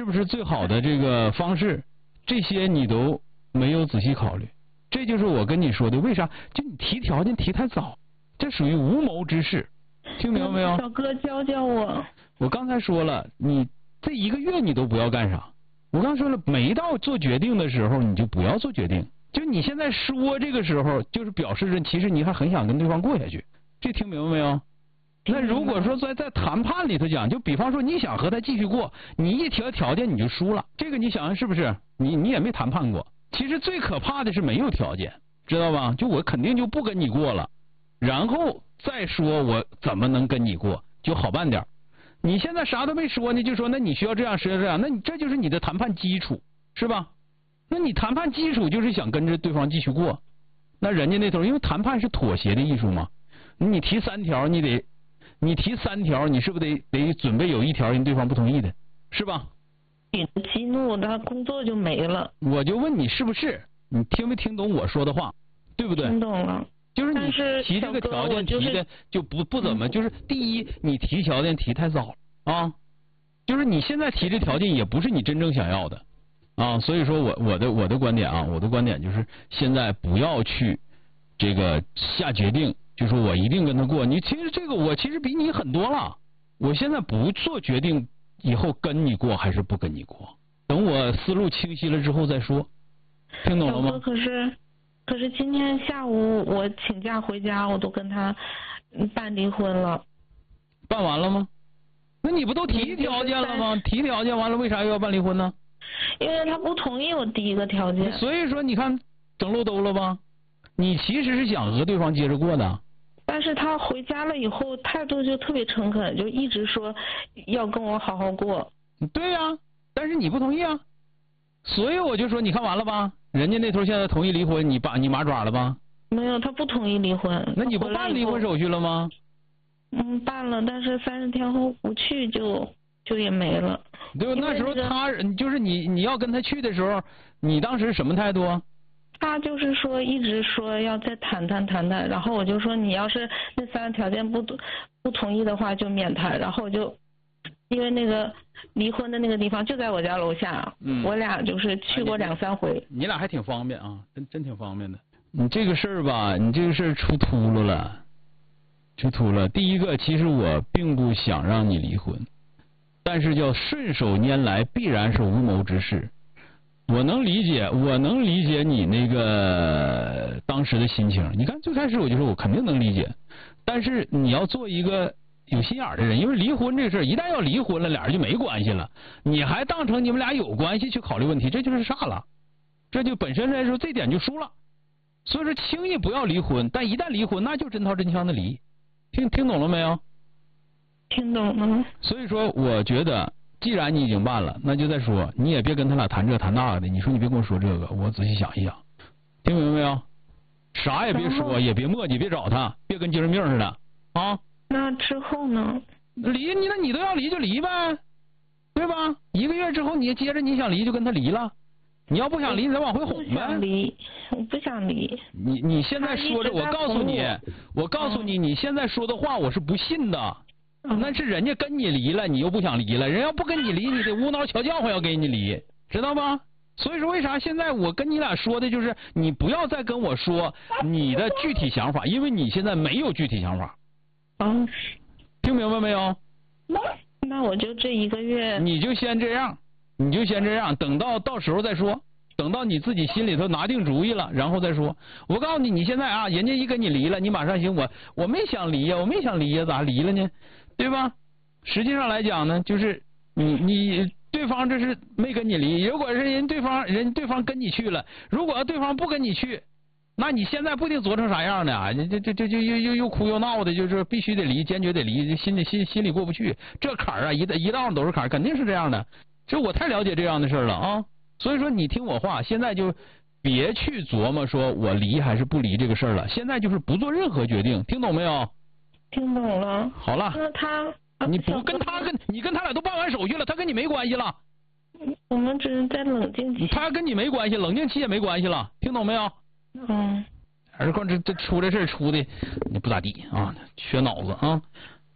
是不是最好的这个方式，这些你都没有仔细考虑。这就是我跟你说的，为啥？就你提条件提太早，这属于无谋之事，听明白没有？ 小哥教教我。 我刚才说了，你这1个月你都不要干啥。我刚说了，没到做决定的时候，你就不要做决定。就你现在说这个时候，就是表示着其实你还很想跟对方过下去。这听明白没有？那如果说在谈判里头讲，就比方说你想和他继续过，你一提条件你就输了。这个你想想是不是？你也没谈判过。其实最可怕的是没有条件，知道吧？就我肯定就不跟你过了，然后再说我怎么能跟你过就好办点。你现在啥都没说呢，就说那你需要这样需要这样，那你这就是你的谈判基础，是吧？那你谈判基础就是想跟着对方继续过，那人家那头因为谈判是妥协的艺术嘛，你提3条你提3条，你是不是得准备有1条人对方不同意的，是吧？ 你激怒他工作就没了。 我就问你是不是？你听没听懂我说的话？对不对？ 听懂了。 就是你提这个条件提的就不怎么，就是第一你提条件提太早啊，就是你现在提这条件也不是你真正想要的啊，所以说我的观点啊，我的观点就是现在不要去这个下决定，就说我一定跟他过。你其实这个我其实比你很多了，我现在不做决定，以后跟你过还是不跟你过，等我思路清晰了之后再说，听懂了吗？ 可是今天下午我请假回家，我都跟他办离婚了。 办完了吗？那你不都提条件了吗？提条件完了，为啥又要办离婚呢？ 因为他不同意我第一个条件。 所以说你看整漏兜了吧？你其实是想和对方接着过的。 但是他回家了以后态度就特别诚恳，就一直说要跟我好好过。 对呀，但是你不同意啊。所以我就说你看完了吧？人家那头现在同意离婚，你麻爪了吧？ 没有，他不同意离婚。 那你不办离婚手续了吗？ 办了，但是30天后不去就也没了。 对吧？那时候他就是你要跟他去的时候，你当时什么态度？ 他就是说一直说要再谈谈，然后我就说你要是那3个条件不同意的话就免谈，然后我就因为那个离婚的那个地方就在我家楼下，我俩就是去过2、3回。 你俩还挺方便啊，真挺方便的。你这个事儿吧，你这个事儿出秃噜了。第一个，其实我并不想让你离婚，但是叫顺手拈来必然是无谋之事。我能理解你那个当时的心情。你看最开始我就说我肯定能理解，但是你要做一个有心眼的人，因为离婚这事儿一旦要离婚了，俩人就没关系了，你还当成你们俩有关系去考虑问题，这就是啥了？这就本身来说这点就输了。所以说轻易不要离婚，但一旦离婚那就真刀真枪的离。听懂了没有？ 听懂了。 所以说我觉得既然你已经办了，那就再说，你也别跟他俩谈这谈那的，你说你别跟我说这个，我仔细想一想，听明白没有？啥也别说，也别磨叽，别找他，别跟精神病似的啊。 那之后呢？ 离那你都要离就离呗，对吧？1个月之后你接着你想离就跟他离了，你要不想离你再往回哄呗。 我不想离。 你现在说着，我告诉你，你现在说的话我是不信的。那是人家跟你离了，你又不想离了，人要不跟你离，你得无脑瞧叫唤要给你离，知道吧？所以说为啥现在我跟你俩说的就是你不要再跟我说你的具体想法，因为你现在没有具体想法。听明白没有？ 那我就这1个月。 你就先这样，等到时候再说，等到你自己心里头拿定主意了，然后再说。我告诉你，你现在啊，人家一跟你离了，你马上行，我没想离呀，咋离了呢？对吧？实际上来讲呢，就是你对方这是没跟你离，如果是对方跟你去了，如果对方不跟你去，那你现在不一定做成啥样呢？这又哭又闹的，就是必须得离，坚决得离，心里过不去，这坎儿啊一道上都是坎儿，肯定是这样的。这我太了解这样的事了啊！所以说你听我话，现在就别去琢磨说我离还是不离这个事儿了，现在就是不做任何决定，听懂没有？ 听懂了。 好了。 那你不跟你跟他俩都办完手续了，他跟你没关系了。 我们只是在冷静期。 他跟你没关系，冷静期也没关系了，听懂没有？还是光这出这事出的你不咋地啊，缺脑子啊。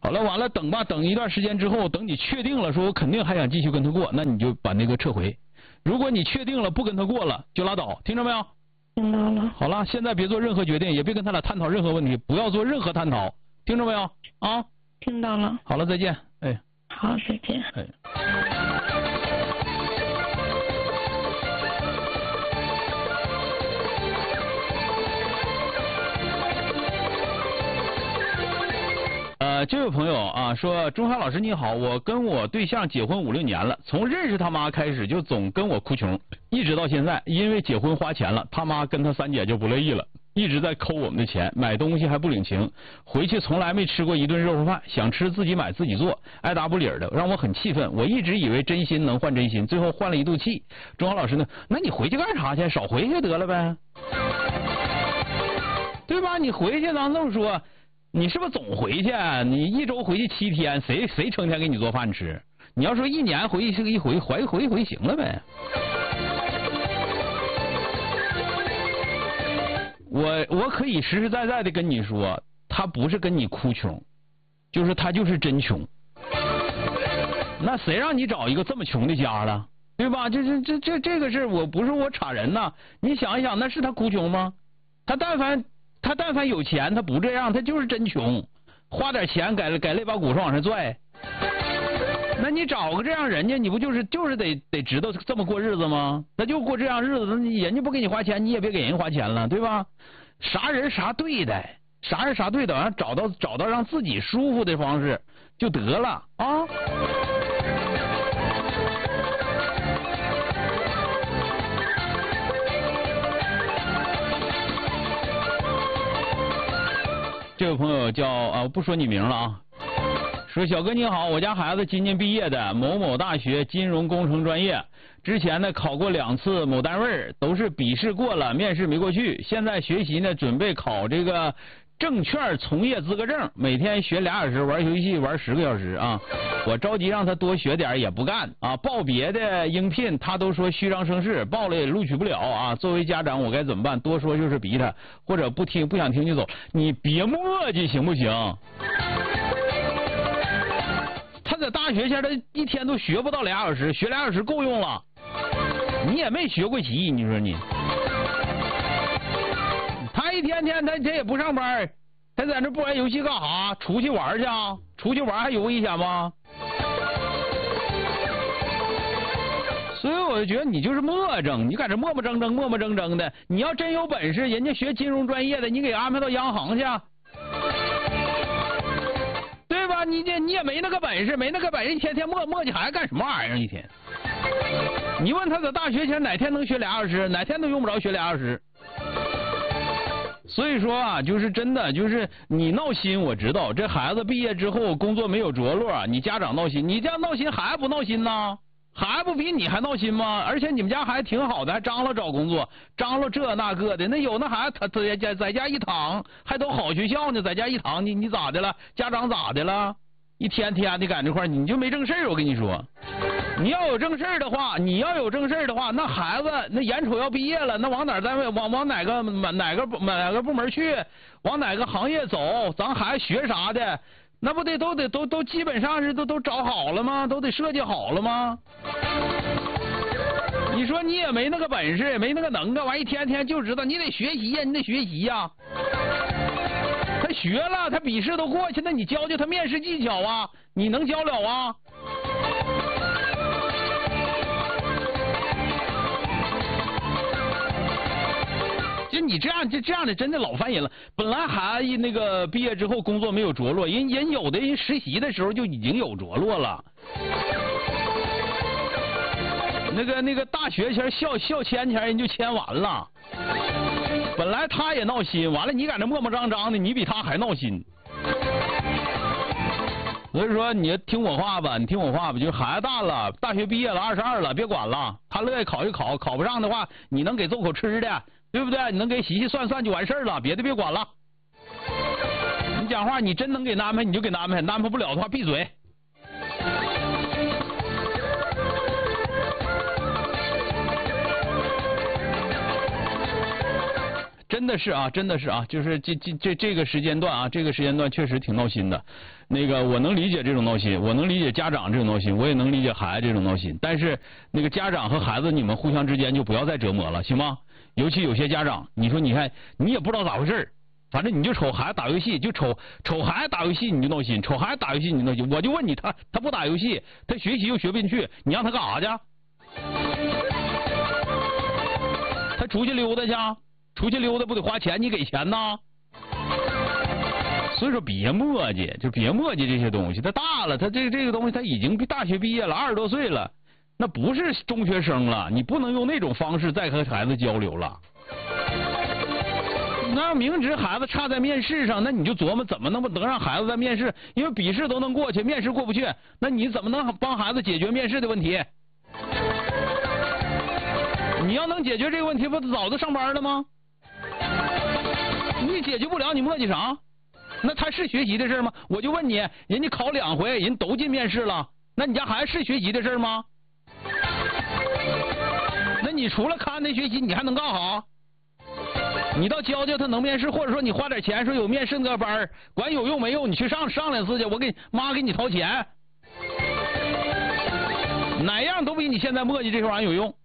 好了，完了等吧，等一段时间之后，等你确定了，说我肯定还想继续跟他过，那你就把那个撤回。如果你确定了不跟他过了，就拉倒，听着没有？ 听到了。 好了，现在别做任何决定，也别跟他俩探讨任何问题，不要做任何探讨，听着没有？啊？ 听到了。 好了，再见。哎。 好，再见。 哎。这位朋友啊说，钟海老师你好，我跟我对象结婚5、6年了，从认识他妈开始就总跟我哭穷，一直到现在，因为结婚花钱了，他妈跟他三姐就不乐意了，一直在抠我们的钱，买东西还不领情，回去从来没吃过一顿肉肉饭，想吃自己买自己做，爱答不理的，让我很气愤。我一直以为真心能换真心，最后换了一肚气。钟海老师呢？那你回去干啥去？少回去得了呗，对吧？你回去咱这么说。你是不是总回去？你1周回去7天，谁成天给你做饭吃？你要说1年回去一回，回一回行了呗。我可以实实在在的跟你说，他不是跟你哭穷，就是他就是真穷。那谁让你找一个这么穷的家了，对吧？这个是我不是我插人呐。你想一想，那是他哭穷吗？他但凡有钱，他不这样，他就是真穷，花点钱改肋巴骨上往上拽。那你找个这样人家，你不就是得知道这么过日子吗？那就过这样日子，人家不给你花钱，你也别给人花钱了，对吧？啥人啥对待，啥人啥对待，完找到让自己舒服的方式就得了啊。这位朋友叫不说你名了啊，说小哥你好，我家孩子今年毕业的某某大学金融工程专业，之前呢考过2次某单位，都是笔试过了，面试没过去，现在学习呢准备考这个证券从业资格证，每天学2小时，玩游戏玩10个小时啊。我着急让他多学点也不干啊，报别的应聘他都说虚张声势，报了也录取不了啊。作为家长我该怎么办？多说就是逼他，或者不想听就走，你别磨叽行不行？他在大学前他一天都学不到2小时，学2小时够用了，你也没学过棋，你说你。他一天他也不上班，他在那不玩游戏干啥？出去玩去啊？出去玩还有危险吗？所以我就觉得你就是磨蹭，你搁这磨蹭的。你要真有本事，人家学金融专业的，你给安排到央行去，对吧？你也没那个本事，一天天磨叽还干什么玩意儿？一天，你问他在大学前哪天能学2小时，哪天都用不着学2小时。所以说啊，就是真的，就是你闹心，我知道这孩子毕业之后工作没有着落，你家长闹心，你这样闹心孩子不闹心呢？孩子不比你还闹心吗？而且你们家孩子挺好的，还张罗找工作，张罗这那个的，那有那孩子他在家一躺，还都好学校呢，在家一躺，你咋的了？家长咋的了？一天天的赶这块，你就没正事儿，我跟你说。你要有正事儿的话，那孩子那眼瞅要毕业了，那往哪单位往哪个部门去，往哪个行业走，咱孩子学啥的，那不得都基本上是都找好了吗？都得设计好了吗？你说你也没那个本事，也没那个能耐，完一天天就知道你得学习呀，他学了，他笔试都过去，那你教他面试技巧啊，你能教了啊？就你这样的真的老烦人了。本来孩子那个毕业之后工作没有着落，人有的人实习的时候就已经有着落了。那个大学前校签前人就签完了。本来他也闹心，完了你搁那磨磨张张的，你比他还闹心。所以说你听我话吧，就是孩子大了，大学毕业了，22了，别管了，他乐意考就考，考不上的话，你能给做口吃的，对不对？你能给洗算就完事儿了，别的别管了。你讲话，你真能给安排你就给安排，安排不了的话闭嘴。真真的是啊，就是这个时间段啊，这个时间段确实挺闹心的。那个我能理解这种闹心，我能理解家长这种闹心，我也能理解孩子这种闹心。但是那个家长和孩子，你们互相之间就不要再折磨了，行吗？尤其有些家长，你说你看你也不知道咋回事，反正你就瞅孩子打游戏，就瞅孩子打游戏你就闹心，瞅孩子打游戏你就闹心。我就问你，他不打游戏，他学习又学不进去，你让他干啥去？他出去溜达去，出去溜达不得花钱，你给钱呐？所以说别磨叽，就别磨叽这些东西。他大了，他这个东西他已经大学毕业了，20多岁了，那不是中学生了，你不能用那种方式再和孩子交流了。那明知孩子差在面试上，那你就琢磨怎么能让孩子在面试，因为笔试都能过去，面试过不去，那你怎么能帮孩子解决面试的问题？你要能解决这个问题，不早就上班了吗？你解决不了，你磨叽啥？那他是学习的事吗？我就问你，人家考2回，人都进面试了，那你家孩子是学习的事吗？那你除了看那学习，你还能干啥？你倒教他能面试，或者说你花点钱说有面试那个班，管有用没用，你去上2次去，我妈给你掏钱，哪样都比你现在磨叽这玩意儿有用。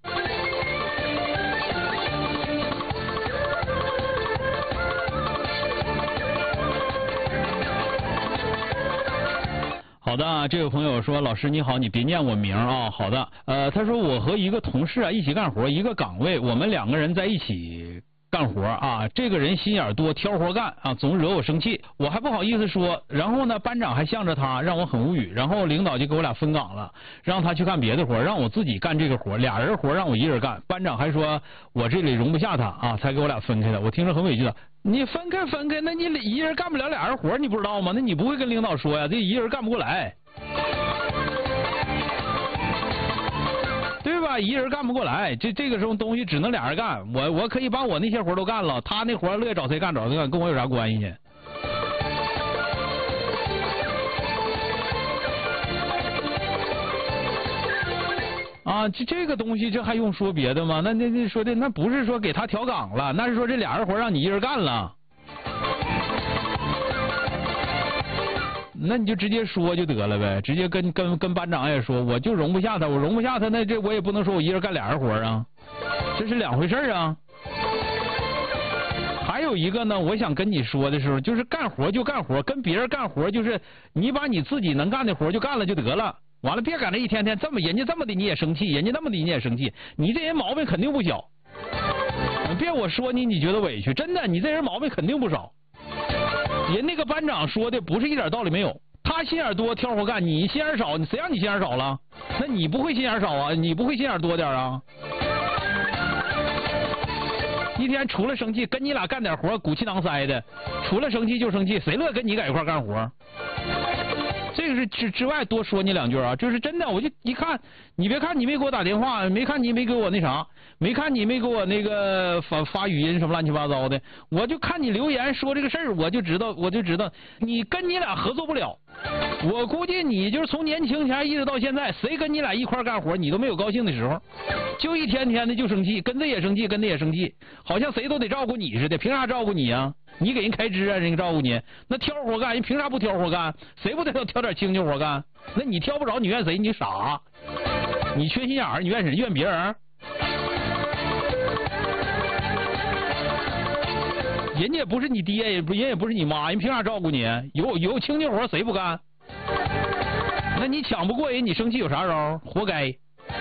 好的，这位朋友说，老师你好，你别念我名啊。好的，他说我和一个同事啊一起干活，一个岗位，我们2个人在一起干活啊，这个人心眼多，挑活干啊，总惹我生气，我还不好意思说。然后呢，班长还向着他，让我很无语。然后领导就给我俩分岗了，让他去干别的活，让我自己干这个活，2人活让我一人干。班长还说我这里容不下他啊，才给我俩分开的。我听着很委屈的。你分开，那你一人干不了2人活，你不知道吗？那你不会跟领导说呀？这一人干不过来，对吧？一人干不过来，这个时候东西只能2人干。我可以把我那些活都干了，他那活乐意找谁干，跟我有啥关系？啊，这个东西这还用说别的吗？那说的那不是说给他调岗了，那是说这2人活让你一人干了，那你就直接说就得了呗，直接跟班长也说，我就容不下他，我容不下他，那这我也不能说我一人干2人活啊，这是2回事啊。还有一个呢，我想跟你说的时候，就是干活就干活，跟别人干活就是你把你自己能干的活就干了就得了。完了，别赶着一天天这么人家这么的你也生气，人家那么的你也生气，你这人毛病肯定不小。别我说你觉得委屈，真的，你这人毛病肯定不少。人那个班长说的不是一点道理没有，他心眼多挑活干，你心眼少，谁让你心眼少了？那你不会心眼少啊？你不会心眼多点啊？一天除了生气，跟你俩干点活鼓气囊塞的，除了生气就生气，谁乐跟你在一块干活？这个是之外多说你2句啊，就是真的，我就一看，你别看你没给我打电话，没看你没给我那啥，没看你没给我那个发语音什么乱七八糟的，我就看你留言说这个事儿，我就知道你跟你俩合作不了。我估计你就是从年轻前一直到现在，谁跟你俩一块干活，你都没有高兴的时候，就一天天的就生气，跟这也生气，跟那也生气，好像谁都得照顾你似的，凭啥照顾你啊？你给人开支啊，人家照顾你，那挑活干，人凭啥不挑活干？谁不得挑点清静活干？那你挑不着，你怨谁？你傻，你缺心眼儿，你怨谁？怨别人？人家也不是你爹，人也不是你妈，人凭啥照顾你？有清静活谁不干？那你抢不过人，你生气有啥招？活该。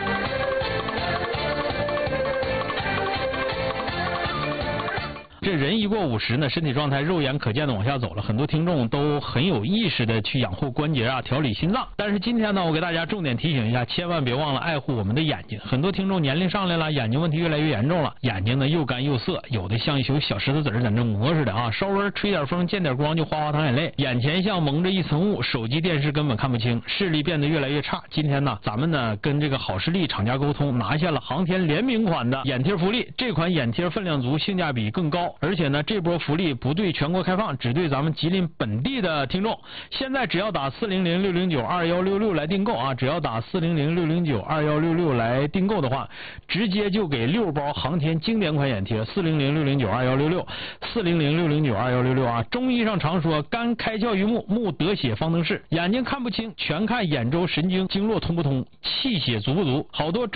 这人一过50呢，身体状态肉眼可见的往下走了，很多听众都很有意识的去养护关节啊，调理心脏。但是今天呢，我给大家重点提醒一下，千万别忘了爱护我们的眼睛。很多听众年龄上来了，眼睛问题越来越严重了，眼睛呢又干又涩，有的像一球小石头子在那磨似的啊，稍微吹点风见点光就哗哗淌眼泪，眼前像蒙着一层雾，手机电视根本看不清，视力变得越来越差。今天呢，咱们呢跟这个好视力厂家沟通，拿下了航天联名款的眼贴福利。这款眼贴分量足，性价比更高， 而且呢，这波福利不对全国开放，只对咱们吉林本地的听众。现在只要打400-609-2166来订购啊，只要打400-609-2166来订购的话，直接就给6包航天经典款眼贴，400-609-2166，400-609-2166啊。中医上常说肝开窍于目，目得血方能视，眼睛看不清，全看眼周神经经络通不通，气血足不足，好多